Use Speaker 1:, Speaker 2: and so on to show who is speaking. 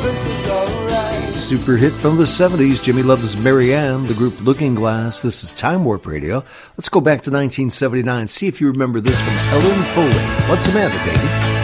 Speaker 1: Super hit from the 70s. Jimmy Loves Marianne, the group Looking Glass. This is Time Warp Radio. Let's go back to 1979. See if you remember this from Ellen Foley. What's the matter, baby?